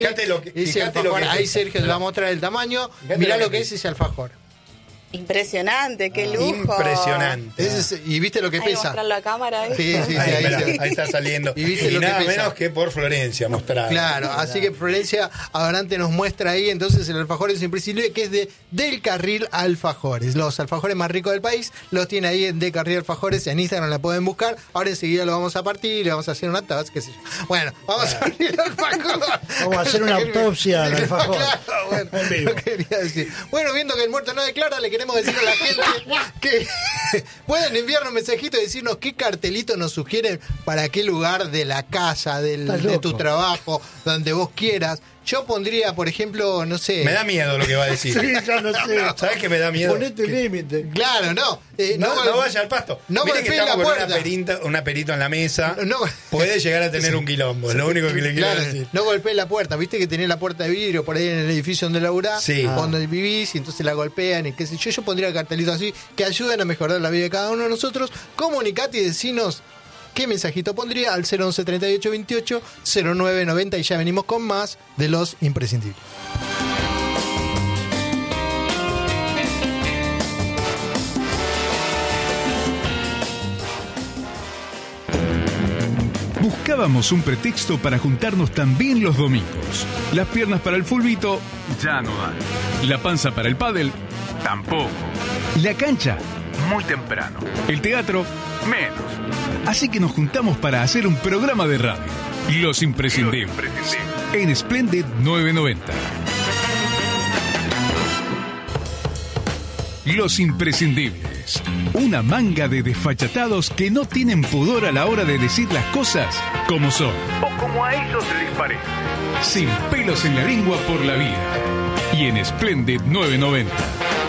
Fíjate lo que ese alfajor. Ahí Sergio te va a mostrar el tamaño. Mirá lo que es ese alfajor. Impresionante, qué lujo. Impresionante. ¿Y viste lo que pesa? Mostrarlo a cámara. Sí, ahí está saliendo. Y nada menos que por Florencia mostrar. Claro, así que Florencia Abarante nos muestra ahí entonces el alfajor es imprescindible, que es Del Carril Alfajores. Los alfajores más ricos del país los tiene ahí en Del Carril Alfajores. En Instagram la pueden buscar. Ahora enseguida lo vamos a partir, le vamos a hacer una taza, qué sé yo. Bueno, vamos a abrir el alfajor. Vamos a hacer una autopsia al alfajor. Claro, bueno, lo quería decir. Bueno, viendo que el muerto no declara, le queremos decir a la gente que pueden enviarnos un mensajito y decirnos qué cartelito nos sugieren para qué lugar de la casa, de tu trabajo, donde vos quieras. Yo pondría, por ejemplo, no sé... Me da miedo lo que va a decir. Sí, ya no sé. ¿Sabes qué me da miedo? Ponete límite. Claro, no. No vaya al pasto. No Viste que golpee estamos la con puerta. un aperito en la mesa. No, puede llegar a tener un quilombo. Lo único que le quiero decir. No golpee la puerta. Viste que tenés la puerta de vidrio por ahí en el edificio donde laburás, donde vivís, y entonces la golpean y qué sé yo. Yo pondría cartelitos así que ayuden a mejorar la vida de cada uno de nosotros. Comunicate y decinos qué mensajito pondría al 011 38 28 09 90 y ya venimos con más de los imprescindibles. Buscábamos un pretexto para juntarnos también los domingos. Las piernas para el fulbito ya no dan. La panza para el pádel tampoco. La cancha muy temprano. El teatro menos. Así que nos juntamos para hacer un programa de radio. Los Imprescindibles. En Splendid 990. Los Imprescindibles. Una manga de desfachatados que no tienen pudor a la hora de decir las cosas como son. O como a ellos les parece. Sin pelos en la lengua por la vida. Y en Splendid 990.